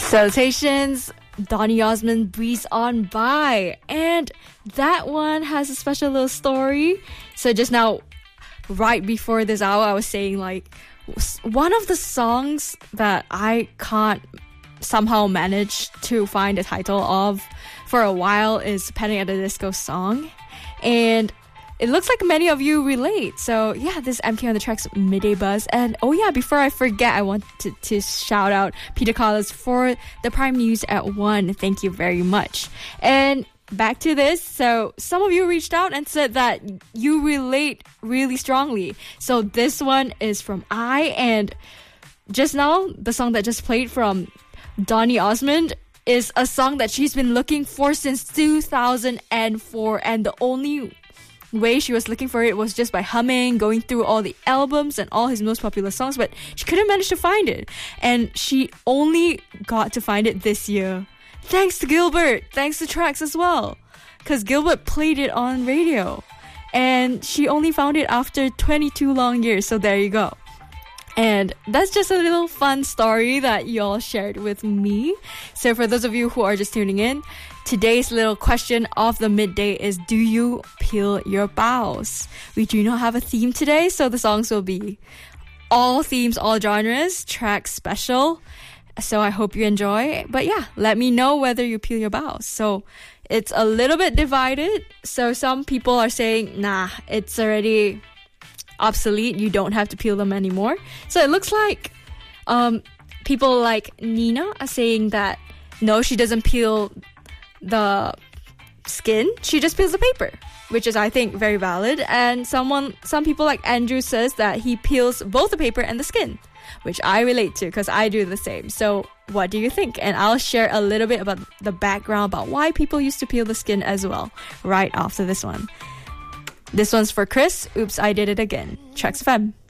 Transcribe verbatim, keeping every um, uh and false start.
Salutations, Donny Osmond, Breeze On By. And that one has a special little story. So just now, right before this hour, I was saying like, one of the songs that I can't somehow manage to find the title of for a while is Panic at the Disco song. And it looks like many of you relate. So yeah, this M K on the Track's Midday Buzz. And oh yeah, before I forget, I want to, to shout out Peter Collis for the Prime News at one. Thank you very much. And back to this. So some of you reached out and said that you relate really strongly. So this one is from I. And just now, the song that just played from Donny Osmond is a song that she's been looking for since two thousand four. And the only way she was looking for it was just by humming, going through all the albums and all his most popular songs, but she couldn't manage to find it. And she only got to find it this year. Thanks to Gilbert. Thanks to Tracks as well. Because Gilbert played it on radio. And she only found it after twenty-two long years. So there you go. And that's just a little fun story that y'all shared with me. So for those of you who are just tuning in, today's little question of the midday is, do you peel your bows? We do not have a theme today, so the songs will be all themes, all genres, track special. So I hope you enjoy. But yeah, let me know whether you peel your bows. So it's a little bit divided. So some people are saying, nah, it's already obsolete. You don't have to peel them anymore. So it looks like um, people like Nina are saying that no, she doesn't peel the skin, she just peels the paper, which is, I think, very valid. And someone some people like Andrew says that he peels both the paper and the skin, which I relate to because I do the same. So what do you think? And I'll share a little bit about the background about why people used to peel the skin as well right after this one. This one's for Chris. Oops, I did it again. Tracks F M.